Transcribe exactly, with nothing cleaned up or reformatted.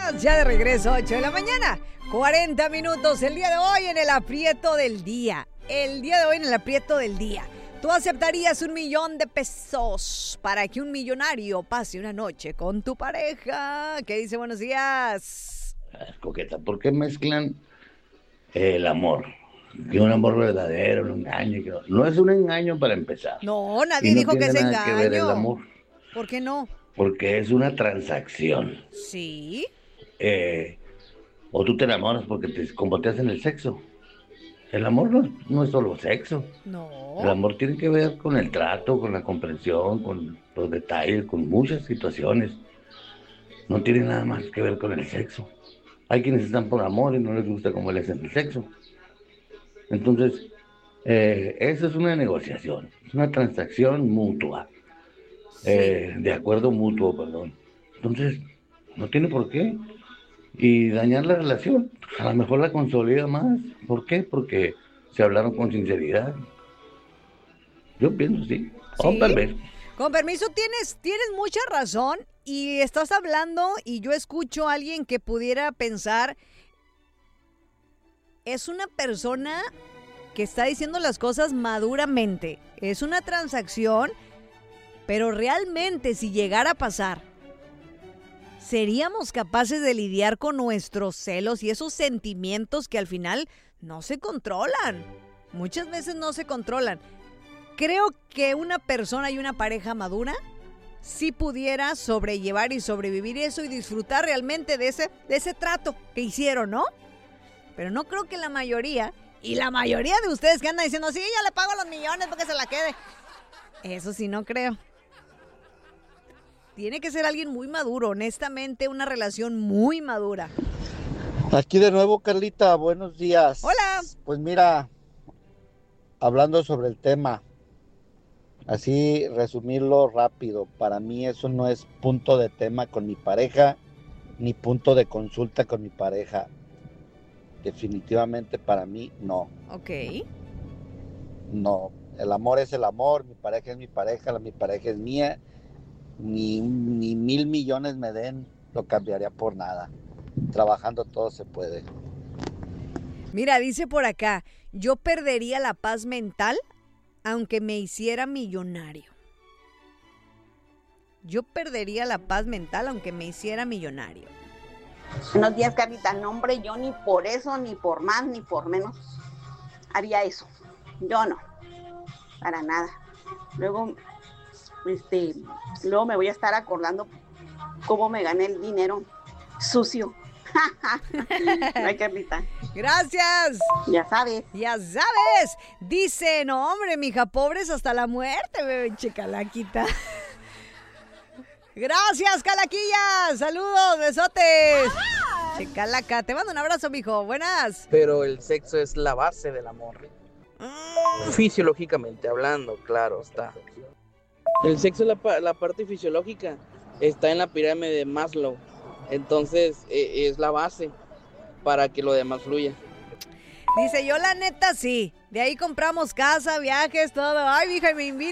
Ya de regreso, ocho de la mañana, cuarenta minutos el día de hoy en el aprieto del día. El día de hoy en el aprieto del día. ¿Tú aceptarías un millón de pesos para que un millonario pase una noche con tu pareja? ¿Qué dice? Buenos días. Coqueta, ¿por qué mezclan el amor? Que un amor verdadero, un engaño. Que no, no es un engaño para empezar. No, nadie y no dijo que es tiene nada que ver el engaño. amor, ¿Por qué no? porque es una transacción. Sí. Eh, o tú te enamoras porque te combateas en el sexo. El amor no, no es solo sexo. No. El amor tiene que ver con el trato, con la comprensión, con los detalles, con muchas situaciones. No tiene nada más que ver con el sexo. Hay quienes están por amor y no les gusta cómo les hacen el sexo. Entonces, eh, eso es una negociación, es una transacción mutua, Sí. eh, de acuerdo mutuo, perdón. Entonces, no tiene por qué. Y dañar la relación, a lo mejor la consolida más. ¿Por qué? Porque se hablaron con sinceridad. Yo pienso sí, o tal Sí. vez. Con permiso, tienes, tienes mucha razón y estás hablando y yo escucho a alguien que pudiera pensar, es una persona que está diciendo las cosas maduramente, es una transacción, pero realmente si llegara a pasar, ¿seríamos capaces de lidiar con nuestros celos y esos sentimientos que al final no se controlan? Muchas veces no se controlan. Creo que una persona y una pareja madura sí pudiera sobrellevar y sobrevivir eso y disfrutar realmente de ese, de ese trato que hicieron, ¿no? Pero no creo que la mayoría, y la mayoría de ustedes que andan diciendo, sí, ya le pago los millones para que se la quede. Eso sí no creo. Tiene que ser alguien muy maduro, honestamente, una relación muy madura. Aquí de nuevo, Carlita, buenos días. Hola. Pues mira, hablando sobre el tema, así resumirlo rápido, para mí eso no es punto de tema con mi pareja, ni punto de consulta con mi pareja. Definitivamente para mí no. Ok. No, el amor es el amor, mi pareja es mi pareja, la, mi pareja es mía. Ni, ni mil millones me den, lo cambiaría por nada. Trabajando todo se puede. Mira, dice por acá, yo perdería la paz mental aunque me hiciera millonario. Yo perdería la paz mental aunque me hiciera millonario. Buenos días, Carlita. No, hombre, yo ni por eso, ni por más, ni por menos haría eso. Yo no, para nada. Luego, este, luego me voy a estar acordando cómo me gané el dinero sucio. Ay, Carlita. Gracias. Ya sabes. Ya sabes. Dice, no, hombre, mija, pobres hasta la muerte, bebé, chicalaquita. Gracias, Calaquilla. Saludos, besotes. Chicalaca, te mando un abrazo, mijo. Buenas. Pero el sexo es la base del amor. Mm. Fisiológicamente hablando, claro está. El sexo, la, la parte fisiológica, está en la pirámide de Maslow. Entonces, eh, es la base para que lo demás fluya. Dice, yo la neta sí. De ahí compramos casa, viajes, todo. Ay, mija, me invita.